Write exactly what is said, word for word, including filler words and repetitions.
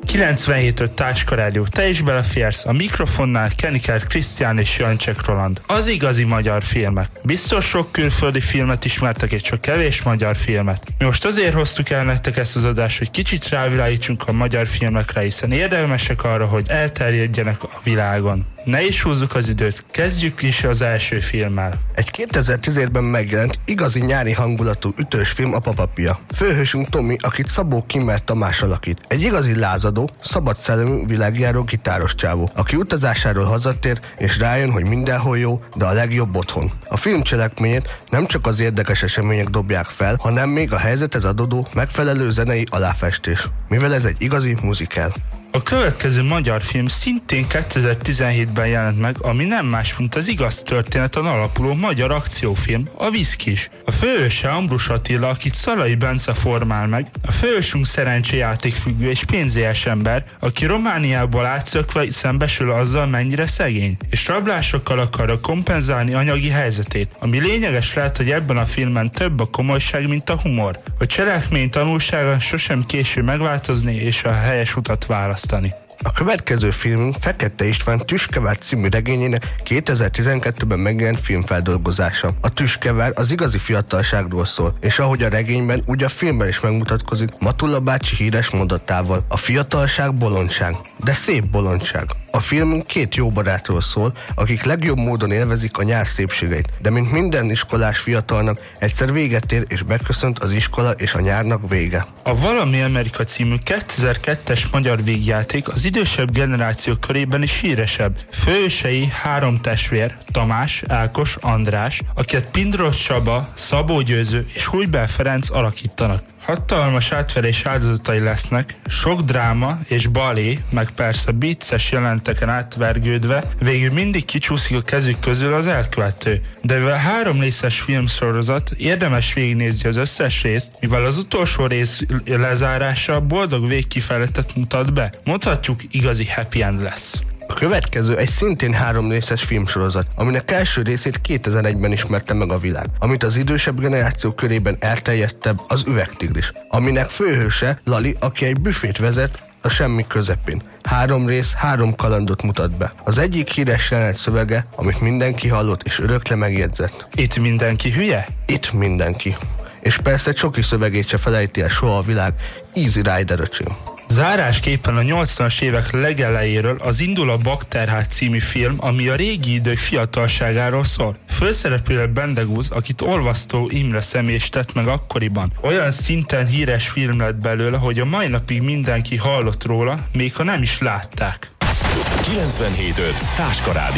kilencvenhét öt Táska Rádió, te is beleférsz, a mikrofonnál Keniker Krisztián és Jancsek Roland. Az igazi magyar filmek. Biztos sok külföldi filmet ismertek, és csak kevés magyar filmet. Mi most azért hoztuk el nektek ezt az adást, hogy kicsit rávilágítsunk a magyar filmekre, hiszen érdemesek arra, hogy elterjedjenek a világon. Ne is húzzuk az időt, kezdjük is az első filmmel. Egy kétezer-tízben megjelent, igazi nyári hangulatú ütős film a Papapia. Főhősünk Tomi, akit Szabó Kimmel Tamás alakít. Egy igazi lázadó, szabad szellemű világjáró gitáros csávó, aki utazásáról hazatér, és rájön, hogy mindenhol jó, de a legjobb otthon. A film cselekményét nem csak az érdekes események dobják fel, hanem még a helyzethez adódó megfelelő zenei aláfestés, mivel ez egy igazi muzikál. A következő magyar film szintén kétezer-tizenhétben jelent meg, ami nem más, mint az igaz történeten alapuló magyar akciófilm, a Viszkis. A főhőse Ambrus Attila, akit Szalai Bence formál meg, a főhősünk szerencséjátékfüggő és pénzéhes ember, aki Romániából átszökve szembesül azzal, mennyire szegény, és rablásokkal akarja kompenzálni anyagi helyzetét. Ami lényeges lehet, hogy ebben a filmben több a komolyság, mint a humor. A cselekmény tanulsága sosem késő megváltozni és a helyes utat választani. A következő filmünk Fekete István Tüskevár című regényének kétezer-tizenkettőben megjelent filmfeldolgozása. A Tüskevár az igazi fiatalságról szól, és ahogy a regényben, úgy a filmben is megmutatkozik Matula bácsi híres mondatával: a fiatalság bolondság, de szép bolondság. A filmünk két jó barátról szól, akik legjobb módon élvezik a nyár szépségeit, de mint minden iskolás fiatalnak, egyszer véget ér és beköszönt az iskola és a nyárnak vége. A Valami Amerika című kétezer-kettes magyar vígjáték az idősebb generáció körében is híresebb. Főhősei három testvér, Tamás, Ákos, András, akiket Pindros Csaba, Szabó Győző és Hujbel Ferenc alakítanak. Hatalmas átverés áldozatai lesznek, sok dráma és balé, meg persze vicces jelenteken átvergődve, végül mindig kicsúszik a kezük közül az elkövető. De mivel három részes filmsorozat, érdemes végignézni az összes részt, mivel az utolsó rész lezárása boldog végkifejletet mutat be. Mondhatjuk, igazi happy end lesz. A következő egy szintén három részes filmsorozat, aminek első részét kétezer-egyben ismerte meg a világ, amit az idősebb generáció körében elterjedtebb, az Üvegtigris, aminek főhőse Lali, aki egy büfét vezet a semmi közepén. Három rész, három kalandot mutat be. Az egyik híres jelenet szövege, amit mindenki hallott és örökre megjegyzett. Itt mindenki hülye? Itt mindenki. És persze Csoki szövegét se felejti el soha a világ, Easy Rider öcsém. Zárásképpen a nyolcvanas évek legelejéről az Indul a Bakterház című film, ami a régi idők fiatalságáról szól. Főszereplő Bendegúz, akit Olvasztó Imre Szemés tett meg akkoriban. Olyan szinten híres film lett belőle, hogy a mai napig mindenki hallott róla, még ha nem is látták. kilencvenhét öt Táska Rádió.